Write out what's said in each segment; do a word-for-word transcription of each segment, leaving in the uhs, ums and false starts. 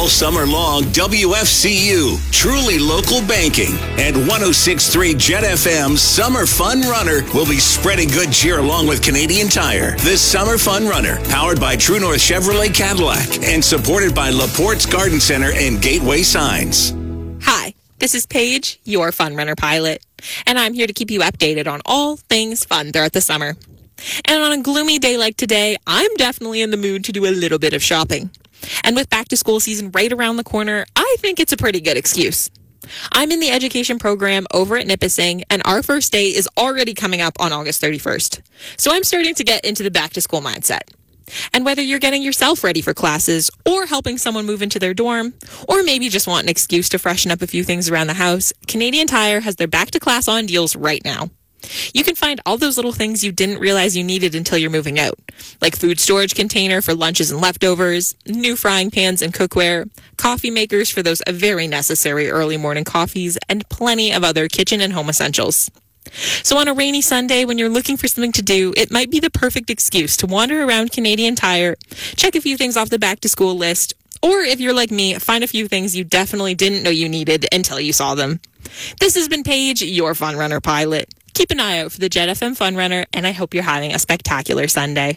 All summer long, W F C U, truly local banking, and one oh six point three Jet F M's Summer Fun Runner will be spreading good cheer along with Canadian Tire. This Summer Fun Runner, powered by True North Chevrolet Cadillac and supported by LaPorte's Garden Center and Gateway Signs. Hi, this is Paige, your Fun Runner pilot, and I'm here to keep you updated on all things fun throughout the summer. And on a gloomy day like today, I'm definitely in the mood to do a little bit of shopping. And with back to school season right around the corner, I think it's a pretty good excuse. I'm in the education program over at Nipissing, and our first day is already coming up on August thirty-first. So I'm starting to get into the back to school mindset. And whether you're getting yourself ready for classes or helping someone move into their dorm, or maybe just want an excuse to freshen up a few things around the house, Canadian Tire has their back to class on deals right now. You can find all those little things you didn't realize you needed until you're moving out, like food storage container for lunches and leftovers, new frying pans and cookware, coffee makers for those very necessary early morning coffees, and plenty of other kitchen and home essentials. So on a rainy Sunday, when you're looking for something to do, it might be the perfect excuse to wander around Canadian Tire, check a few things off the back-to-school list, or if you're like me, find a few things you definitely didn't know you needed until you saw them. This has been Paige, your Fun Runner pilot. Keep an eye out for the Jet F M Fun Runner, and I hope you're having a spectacular Sunday.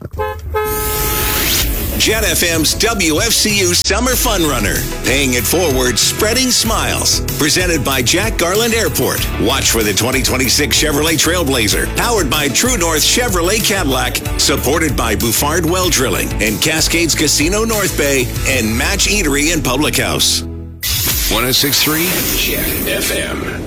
Jet F M's W F C U Summer Fun Runner. Paying it forward, spreading smiles. Presented by Jack Garland Airport. Watch for the twenty twenty-six Chevrolet Trailblazer. Powered by True North Chevrolet Cadillac. Supported by Bouffard Well Drilling and Cascades Casino North Bay and Match Eatery and Public House. one oh six point three Jet F M.